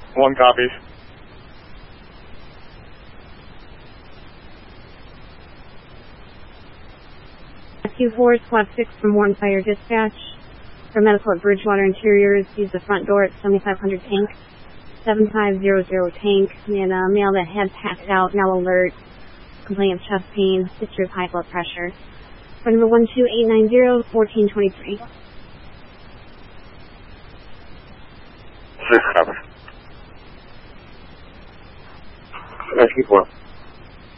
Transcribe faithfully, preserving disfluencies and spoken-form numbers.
One copies. Rescue four, Squad six from Warren Fire Dispatch. For medical at Bridgewater Interiors, use the front door at seventy-five hundred Tank. seventy-five hundred Tank. And a male that had passed out, now alert. Complaining of chest pain, history of high blood pressure. For number one two eight nine zero, fourteen twenty-three. Six copies. Rescue four.